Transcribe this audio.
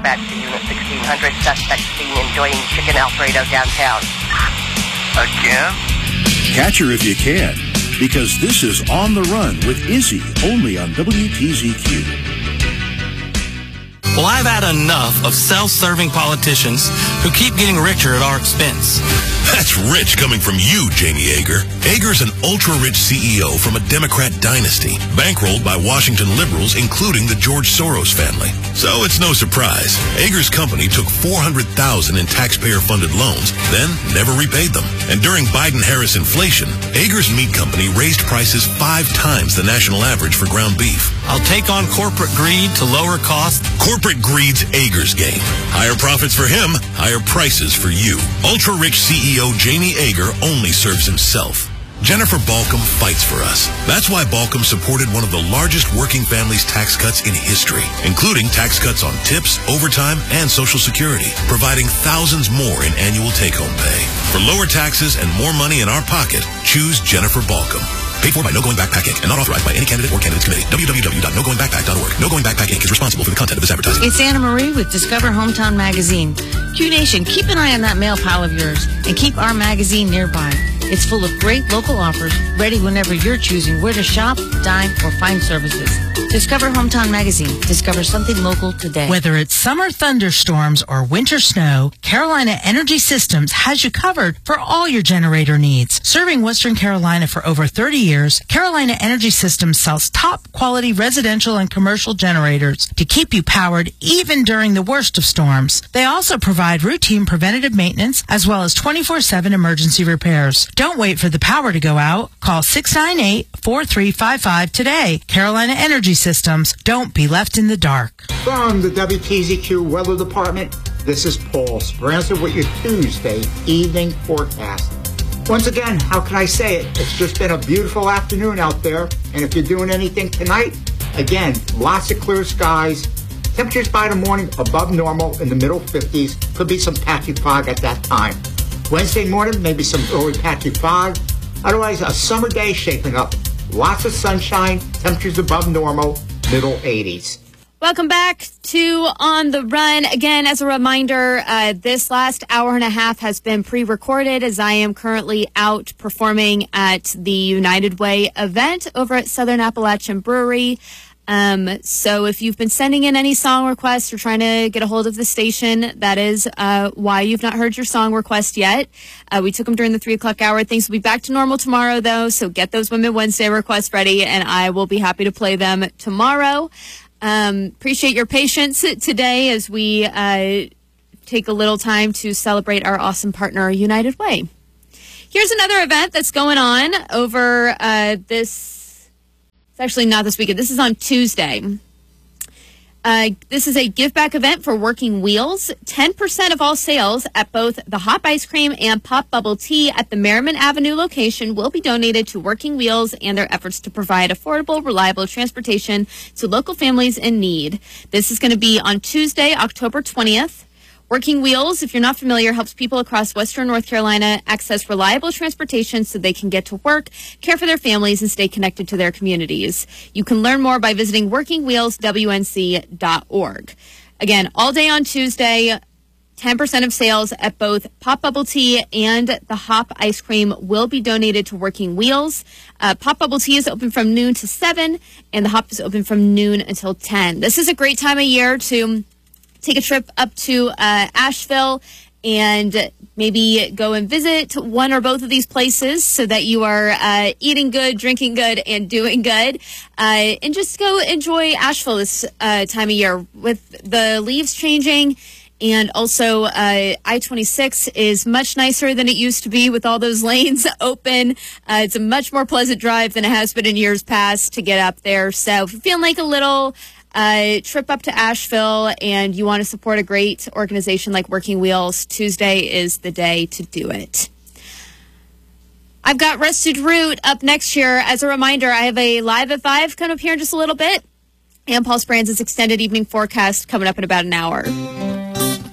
dispatch to Unit 1600. Suspect seen enjoying chicken Alfredo downtown. Again? Catch her if you can, because this is On the Run with Izzy, only on WTZQ. Well, I've had enough of self-serving politicians who keep getting richer at our expense. That's rich coming from you, Jamie Yeager. Yeager's an ultra-rich CEO from a Democrat dynasty, bankrolled by Washington liberals, including the George Soros family. So it's no surprise. Yeager's company took $400,000 in taxpayer-funded loans, then never repaid them. And during Biden-Harris inflation, Yeager's meat company raised prices 5 times the national average for ground beef. I'll take on corporate greed to lower costs. Corporate greed's Yeager's game. Higher profits for him, higher prices for you. Ultra-rich CEO Jamie Yeager only serves himself. Jennifer Balcom fights for us. That's why Balcom supported one of the largest working families tax cuts in history, including tax cuts on tips, overtime, and Social Security, providing thousands more in annual take-home pay. For lower taxes and more money in our pocket, choose Jennifer Balcom. Paid for by No Going Backpack Inc. and not authorized by any candidate or candidates committee. www.nogoingbackpack.org. No Going Backpack Inc. is responsible for the content of this advertising. It's Anna Marie with Discover Hometown Magazine. Q Nation, keep an eye on that mail pile of yours and keep our magazine nearby. It's full of great local offers, ready whenever you're choosing where to shop, dine, or find services. Discover Hometown Magazine. Discover something local today. Whether it's summer thunderstorms or winter snow, Carolina Energy Systems has you covered for all your generator needs. Serving Western Carolina for over 30 years, Carolina Energy Systems sells top quality residential and commercial generators to keep you powered even during the worst of storms. They also provide routine preventative maintenance as well as 24/7 emergency repairs. Don't wait for the power to go out. Call 698-4355 today. Carolina Energy Systems. Don't be left in the dark. From the WTZQ Weather Department, this is Paul Speranza with your Tuesday evening forecast. Once again, how can I say it? It's just been a beautiful afternoon out there. And if you're doing anything tonight, again, lots of clear skies. Temperatures by the morning above normal in the middle 50s. Could be some patchy fog at that time. Wednesday morning, maybe some early patchy fog. Otherwise, a summer day shaping up. Lots of sunshine, temperatures above normal, middle 80s. Welcome back to On the Run. Again, as a reminder, this last hour and a half has been pre-recorded as I am currently out performing at the United Way event over at Southern Appalachian Brewery. So if you've been sending in any song requests or trying to get a hold of the station, that is why you've not heard your song request yet. We took them during the 3 o'clock hour. Things will be back to normal tomorrow, though, so get those Women Wednesday requests ready, and I will be happy to play them tomorrow. Appreciate your patience today as we take a little time to celebrate our awesome partner, United Way. Here's another event that's going on over It's actually not this weekend. This is on Tuesday. This is a give back event for Working Wheels. 10% of all sales at both the Hop Ice Cream and Pop Bubble Tea at the Merriman Avenue location will be donated to Working Wheels and their efforts to provide affordable, reliable transportation to local families in need. This is going to be on Tuesday, October 20th. Working Wheels, if you're not familiar, helps people across Western North Carolina access reliable transportation so they can get to work, care for their families, and stay connected to their communities. You can learn more by visiting workingwheelswnc.org. Again, all day on Tuesday, 10% of sales at both Pop Bubble Tea and the Hop Ice Cream will be donated to Working Wheels. Pop Bubble Tea is open from noon to 7, and the Hop is open from noon until 10. This is a great time of year to take a trip up to Asheville and maybe go and visit one or both of these places so that you are eating good, drinking good, and doing good. And just go enjoy Asheville this time of year with the leaves changing. And also, I-26 is much nicer than it used to be with all those lanes open. It's a much more pleasant drive than it has been in years past to get up there. So if you're feeling like a little trip up to Asheville and you want to support a great organization like Working Wheels, Tuesday is the day to do it. I've got Rusted Root up next year. As a reminder, I have a Live at 5 coming up here in just a little bit, and Paul Speranza's extended evening forecast coming up in about an hour.